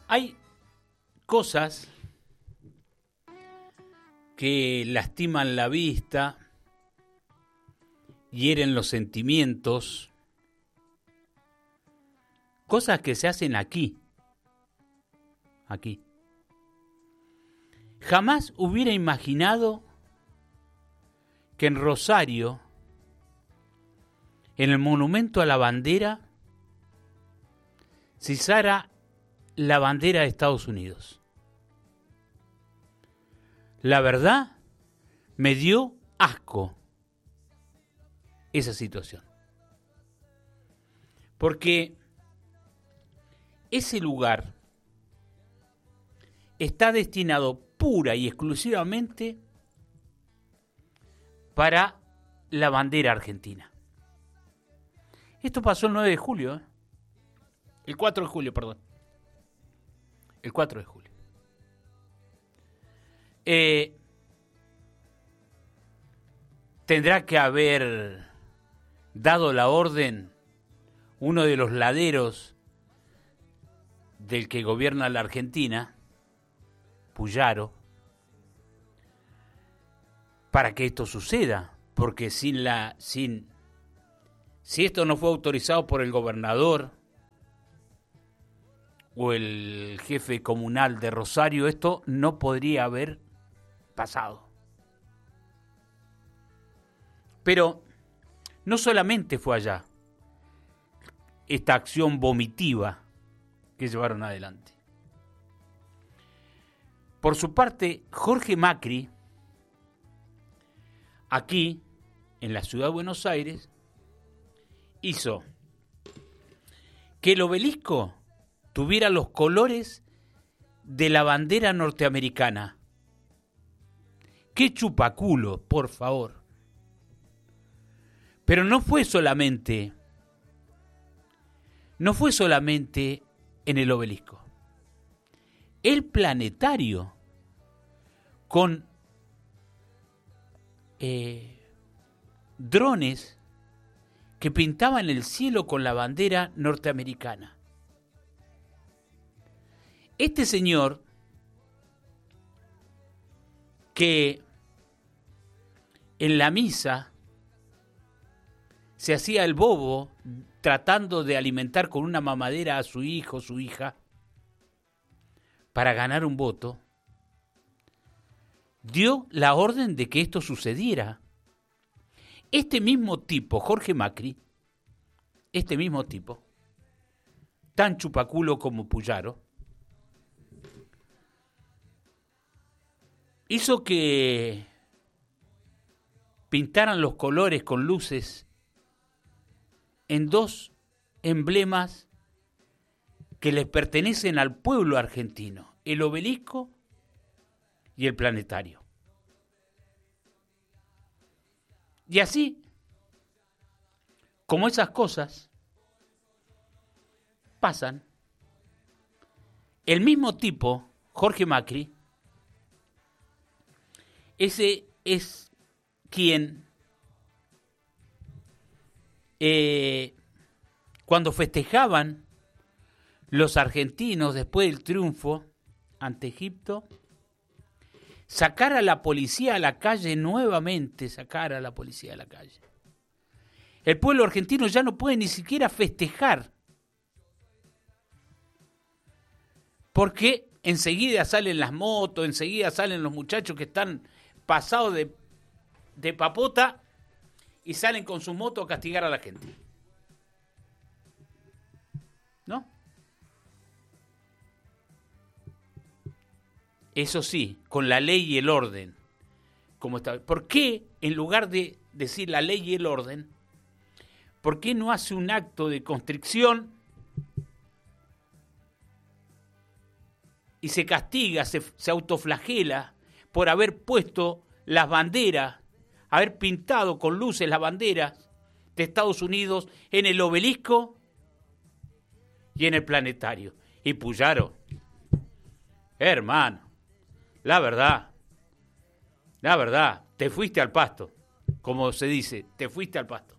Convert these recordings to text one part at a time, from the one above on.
Hay cosas que lastiman la vista, hieren los sentimientos, cosas que se hacen aquí. Jamás hubiera imaginado que en Rosario, en el Monumento a la Bandera, se izara la bandera de Estados Unidos. La verdad, me dio asco esa situación. Porque ese lugar está destinado pura y exclusivamente para la bandera argentina. Esto pasó el 9 de julio, el 4 de julio, perdón. El 4 de julio. Tendrá que haber dado la orden uno de los laderos del que gobierna la Argentina, Puyaro, para que esto suceda, porque si esto no fue autorizado por el gobernador o el jefe comunal de Rosario, esto no podría haber pasado. Pero no solamente fue allá esta acción vomitiva que llevaron adelante. Por su parte, Jorge Macri, aquí, en la ciudad de Buenos Aires, hizo que el obelisco tuviera los colores de la bandera norteamericana. ¡Qué chupaculo, por favor! Pero no fue solamente en el obelisco. El planetario, con drones que pintaban el cielo con la bandera norteamericana. Este señor, que en la misa se hacía el bobo tratando de alimentar con una mamadera a su hijo, su hija, para ganar un voto, dio la orden de que esto sucediera. Este mismo tipo, Jorge Macri, tan chupaculo como Puyaro, hizo que pintaran los colores con luces en dos emblemas que les pertenecen al pueblo argentino, el obelisco y el planetario. Y así, como esas cosas pasan, el mismo tipo, Jorge Macri, ese es quien, cuando festejaban los argentinos después del triunfo ante Egipto, sacar a la policía a la calle nuevamente, El pueblo argentino ya no puede ni siquiera festejar, porque enseguida salen las motos, enseguida salen los muchachos que están pasados de papota y salen con su moto a castigar a la gente. ¿No? Eso sí, con la ley y el orden. Como está. ¿Por qué, en lugar de decir la ley y el orden, por qué no hace un acto de constricción y se castiga, se autoflagela por haber puesto las banderas, haber pintado con luces las banderas de Estados Unidos en el obelisco y en el planetario? Y Puyaro, hermano, la verdad, te fuiste al pasto, como se dice, te fuiste al pasto.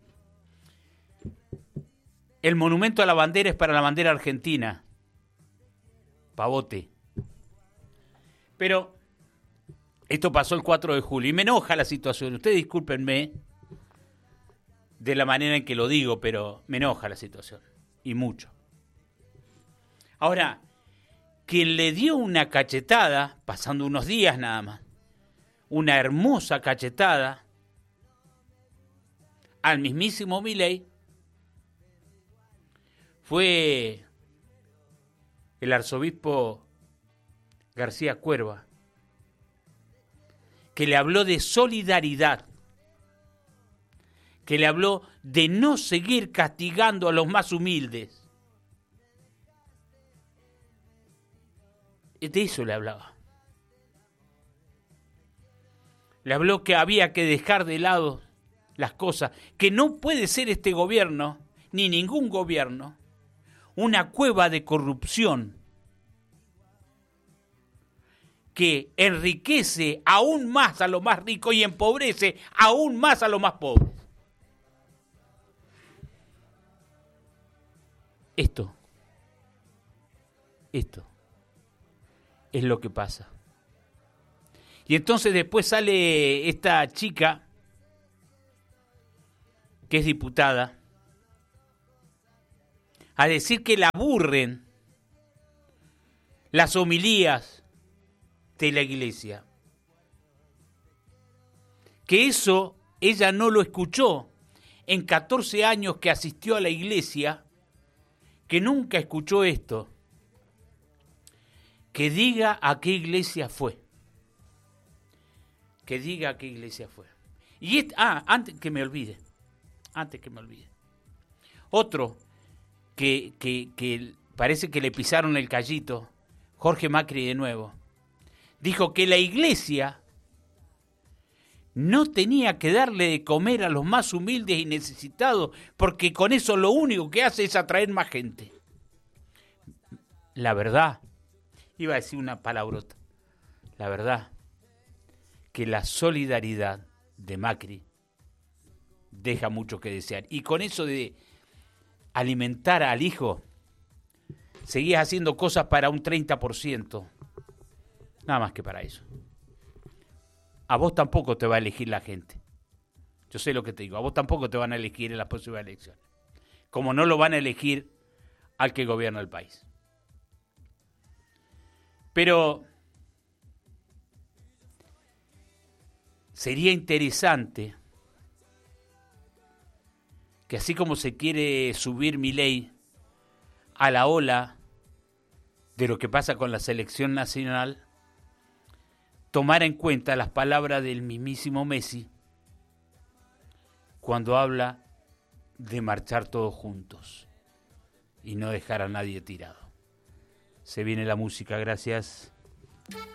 El monumento a la bandera es para la bandera argentina. pavote. Pero esto pasó el 4 de julio y me enoja la situación. Ustedes discúlpenme de la manera en que lo digo, pero me enoja la situación. Y mucho. Ahora, quien le dio una cachetada, pasando unos días nada más, una hermosa cachetada al mismísimo Milei, fue el arzobispo García Cuerva, que le habló de solidaridad, que le habló de no seguir castigando a los más humildes. De eso le hablaba. Le habló que había que dejar de lado las cosas, que no puede ser este gobierno, ni ningún gobierno, una cueva de corrupción que enriquece aún más a los más ricos y empobrece aún más a los más pobres. Esto es lo que pasa. Y entonces después sale esta chica, que es diputada, a decir que la aburren las homilías de la iglesia. Que eso ella no lo escuchó en 14 años que asistió a la iglesia, que nunca escuchó esto. Que diga a qué iglesia fue. Que diga a qué iglesia fue. Y antes que me olvide. Otro que parece que le pisaron el callito, Jorge Macri de nuevo, dijo que la iglesia no tenía que darle de comer a los más humildes y necesitados, porque con eso lo único que hace es atraer más gente. La verdad, iba a decir una palabrota, la verdad, que la solidaridad de Macri deja mucho que desear. Y con eso de alimentar al hijo, seguías haciendo cosas para un 30%, nada más que para eso. A vos tampoco te va a elegir la gente. Yo sé lo que te digo, a vos tampoco te van a elegir en las próximas elecciones. Como no lo van a elegir al que gobierna el país. Pero sería interesante que así como se quiere subir Milei a la ola de lo que pasa con la selección nacional, tomar en cuenta las palabras del mismísimo Messi cuando habla de marchar todos juntos y no dejar a nadie tirado. Se viene la música, gracias.